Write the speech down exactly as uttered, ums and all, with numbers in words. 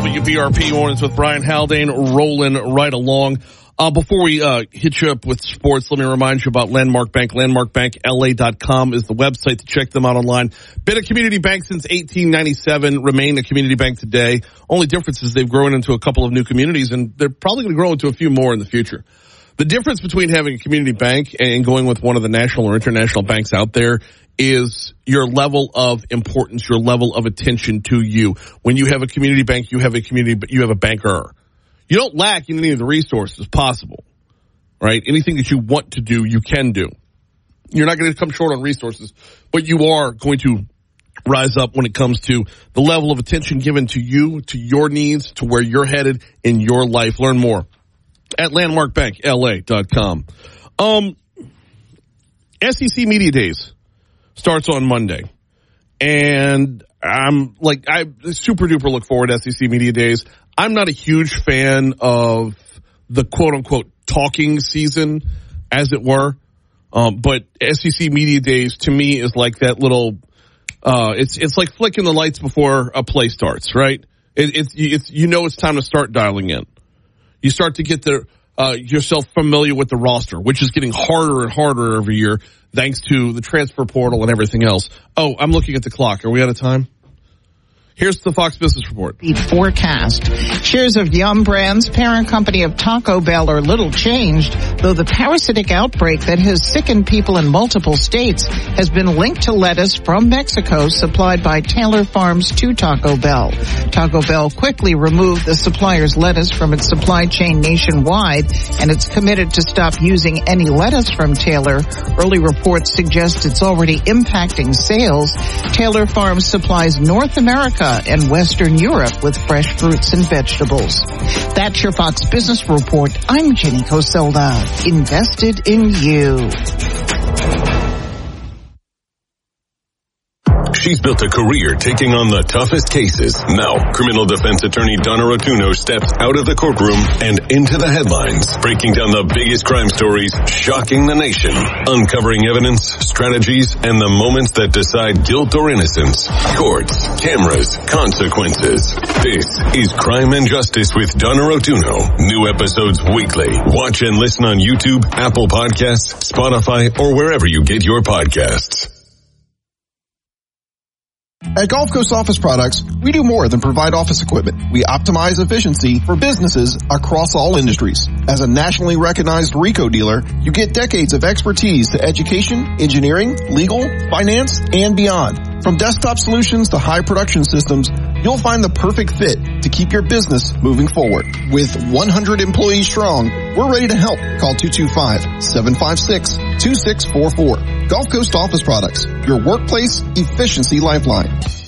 W B R P Mornings with Brian Haldane, rolling right along. Uh, before we uh, hit you up with sports, let me remind you about Landmark Bank. landmark bank L A dot com is the website to check them out online. Been a community bank since eighteen ninety-seven, remain a community bank today. Only difference is they've grown into a couple of new communities, and they're probably going to grow into a few more in the future. The difference between having a community bank and going with one of the national or international banks out there is your level of importance, your level of attention to you. When you have a community bank, you have a community, but you have a banker. You don't lack in any of the resources possible, right? Anything that you want to do, you can do. You're not going to come short on resources, but you are going to rise up when it comes to the level of attention given to you, to your needs, to where you're headed in your life. Learn more at landmark bank L A dot com. Um, S E C Media Days starts on Monday, and I'm like, I super duper look forward to S E C Media Days. I'm not a huge fan of the quote unquote talking season, as it were. Um, but S E C Media Days to me is like that little, uh, it's, it's like flicking the lights before a play starts, right? It, it's, it's, you know, it's time to start dialing in. You start to get the, uh, yourself familiar with the roster, which is getting harder and harder every year thanks to the transfer portal and everything else. Oh, I'm looking at the clock. Are we out of time? Here's the Fox Business Report. The forecast. Shares of Yum Brands, parent company of Taco Bell, are little changed, though the parasitic outbreak that has sickened people in multiple states has been linked to lettuce from Mexico supplied by Taylor Farms to Taco Bell. Taco Bell quickly removed the supplier's lettuce from its supply chain nationwide, and it's committed to stop using any lettuce from Taylor. Early reports suggest it's already impacting sales. Taylor Farms supplies North America and Western Europe with fresh fruits and vegetables. That's your Fox Business Report. I'm Jenny Coselda. Invested in you. She's built a career taking on the toughest cases. Now, criminal defense attorney Donna Rotuno steps out of the courtroom and into the headlines, breaking down the biggest crime stories, shocking the nation, uncovering evidence, strategies, and the moments that decide guilt or innocence. Courts, cameras, consequences. This is Crime and Justice with Donna Rotuno. New episodes weekly. Watch and listen on YouTube, Apple Podcasts, Spotify, or wherever you get your podcasts. At Gulf Coast Office Products, we do more than provide office equipment. We optimize efficiency for businesses across all industries. As a nationally recognized RICO dealer, you get decades of expertise to education, engineering, legal, finance, and beyond. From desktop solutions to high production systems, you'll find the perfect fit to keep your business moving forward. With one hundred employees strong, we're ready to help. Call two two five, seven five six, two six four four. Gulf Coast Office Products, your workplace efficiency lifeline.